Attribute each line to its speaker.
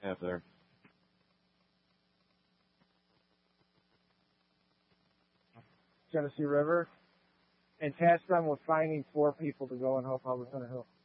Speaker 1: Half there.
Speaker 2: Genesee River, and tasked them with finding 4 people to go and help Halverson Hill.